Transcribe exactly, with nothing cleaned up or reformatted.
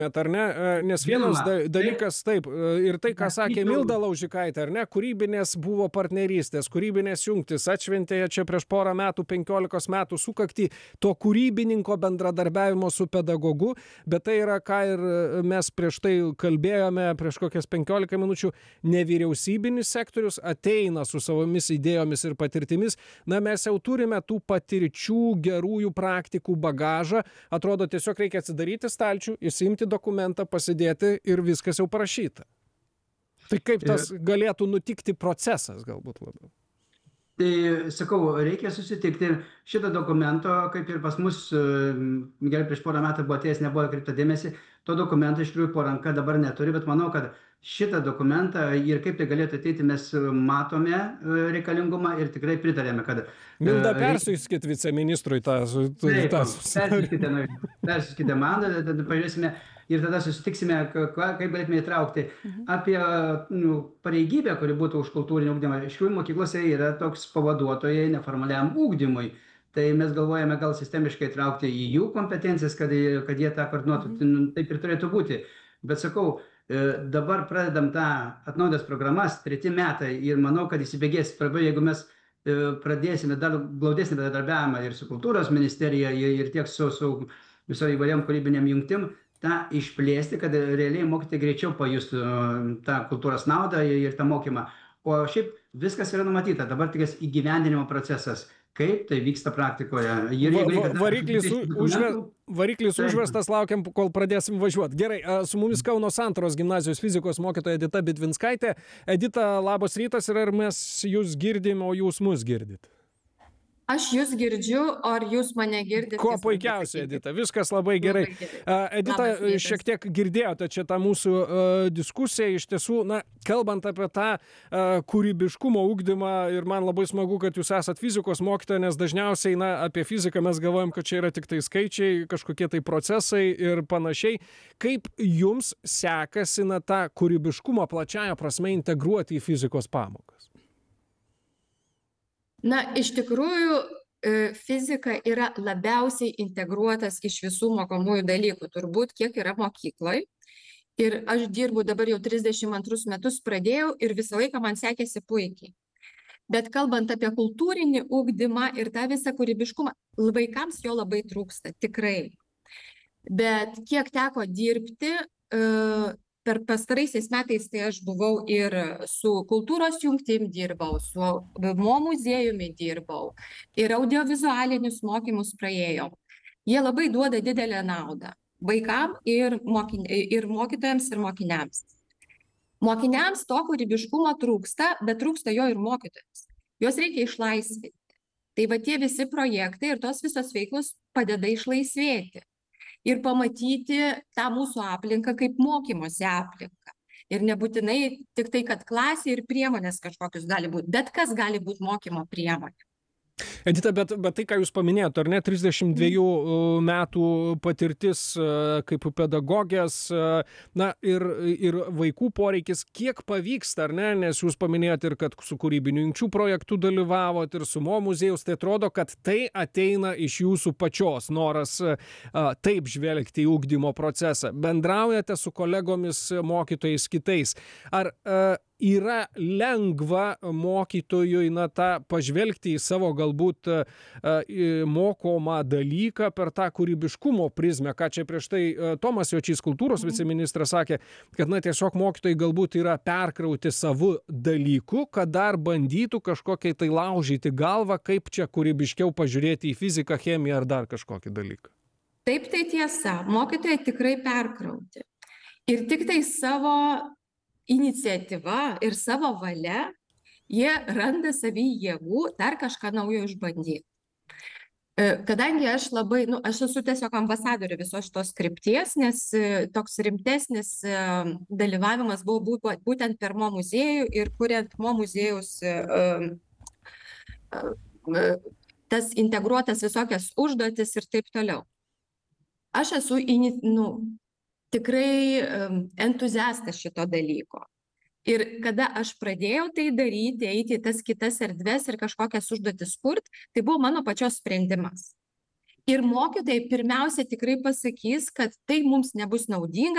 ar ne, nes vienas Žinoma, da taip. dalykas taip, ir tai, ką sakė Sakyčiau- Milda Laužikaitė, ar ne, kūrybinės buvo partnerystės, kūrybinės jungtys, atšventė čia prieš porą metų, penkiolikos metų sukaktį to kūrybininko bendradarbiavimo su pedagogu, bet tai yra, ką ir mes prieš tai kalbėjome, prieš kokias penkiolika minučių, nevyriausybinis sektorius ateina su savomis idėjomis ir patirtimis. Na, mes jau turime tų patirčių, gerųjų praktikų bagažą, atrodo, tiesiog reikia atsidaryti stalčių, įsiimti dokumentą, pasidėti ir viskas jau parašyta. Tai kaip tas galėtų nutikti procesas galbūt labiau? Tai sakau, reikia susitikti. Šitą dokumento, kaip ir pas mus, gerai prieš porą metų buvo atėjęs, nebuvo kreipta dėmesį, to dokumento iš tikrųjų po ranka dabar neturi, bet manau, kad šitą dokumentą ir kaip tai galėtų ateiti, mes matome reikalingumą ir tikrai pritarėme, kad... Milda, persiųskit viceministrui tą... Taip, persiųskite, nu, persiųskite man, tada pažiūrėsime ir tada susitiksime, kaip galėtume įtraukti. Apie nu, pareigybę, kuri būtų už kultūrinį ugdymą. Iš tikrųjų, mokyklose yra toks pavaduotojai neformaliam ugdymui. Tai mes galvojame gal sistemiškai įtraukti į jų kompetencijas, kad, kad jie tą koordinuotų. Mhm. Taip ir turėtų būti. Bet sakau, dabar pradedam tą atnaujintas programas, treti metai, ir manau, kad įsibėgės svarbu, jeigu mes pradėsime dar glaudesnį bendradarbiavimą ir su kultūros ministerija, ir tiek su, su viso įvairiam kūrybiniam jungtim, tą išplėsti, kad realiai mokytojai greičiau pajustų tą kultūros naudą ir tą mokymą. O šiaip viskas yra numatyta, dabar tikės įgyvendinimo procesas. Kaip tai vyksta praktikoje. Ir Va, va, variklis užve, variklis užvestas, laukiam, kol pradėsim važiuoti. Gerai, su mumis Kauno Santaros gimnazijos fizikos mokytoja Edita Bitvinskaitė. Edita, labas rytas, ir ar mes jūs girdim, o jūs mus girdit? Aš jūs girdžiu, ar jūs mane girdite? Kuo puikiausiai, Edita, viskas labai gerai. Labai gerai. Edita, šiek tiek girdėjote čia tą mūsų uh, diskusiją, iš tiesų, na, kalbant apie tą uh, kūrybiškumo ugdymą, ir man labai smagu, kad jūs esat fizikos mokytoja, nes dažniausiai, na, apie fiziką mes galvojam, kad čia yra tik tai skaičiai, kažkokie tai procesai ir panašiai. Kaip jums sekasi, na, tą kūrybiškumą plačiaja prasme integruoti į fizikos pamokas? Na, iš tikrųjų, fizika yra labiausiai integruotas iš visų mokomųjų dalykų, turbūt kiek yra mokykloje. Ir aš dirbu dabar jau trisdešimt antrus metus pradėjau ir visą laiką man sekėsi puikiai. Bet kalbant apie kultūrinį ugdymą ir tą visą kūrybiškumą, vaikams jo labai trūksta, tikrai. Bet kiek teko dirbti, per pastaraisiais metais tai aš buvau ir su kultūros jungtim dirbau, su Mo muziejumi dirbau ir audiovizualinius mokymus praėjau. Jie labai duoda didelę naudą vaikam ir, mokin, ir mokytojams ir mokiniams. Mokiniams to kūrybiškumo trūksta, bet trūksta jo ir mokytojams. Juos reikia išlaisvinti. Tai va tie visi projektai ir tos visos veiklos padeda išlaisvėti. Ir pamatyti tą mūsų aplinką kaip mokymosi aplinką. Ir nebūtinai tik tai, kad klasė ir priemonės kažkokius gali būti, bet kas gali būti mokymo priemonė. Edita, bet, bet tai, ką jūs paminėjote, ar ne, trisdešimt dviejų metų patirtis kaip pedagogės, na, ir, ir vaikų poreikis, kiek pavyksta, ar ne, nes jūs paminėjote ir, kad su kūrybinių jungčių projektu dalyvavot ir su Mo muziejaus, tai atrodo, kad tai ateina iš jūsų pačios noras a, taip žvelgti į ugdymo procesą. Bendraujate su kolegomis, mokytojais kitais. Ar a, yra lengva mokytojui, na, tą pažvelgti į savo galbūt a, mokomą dalyką per tą kūrybiškumo prizmę, ką čia prieš tai a, Tomas Jočys, kultūros viceministras, sakė, kad, na, tiesiog mokytojai galbūt yra perkrauti savu dalyku, kad dar bandytų kažkokiai tai laužyti galvą, kaip čia kūrybiškiau pažiūrėti į fiziką, chemiją ar dar kažkokį dalyką. Taip, tai tiesa. Mokytojai tikrai perkrauti. Ir tik tai savo iniciatyva ir savo valia, jie randa savy jėgų dar kažką naujo išbandyti. Kadangi aš labai, nu, aš esu tiesiog ambasadorė visos šitos krypties, nes toks rimtesnis dalyvavimas buvo būtent per Mo muziejų ir kuriant Mo muziejaus tas integruotas visokias užduotis ir taip toliau. Aš esu, nu, tikrai entuziastas šito dalyko. Ir kada aš pradėjau tai daryti, eiti į tas kitas erdves ir kažkokias užduotis kurt, tai buvo mano pačios sprendimas. Ir mokytojai pirmiausia tikrai pasakys, kad tai mums nebus naudinga,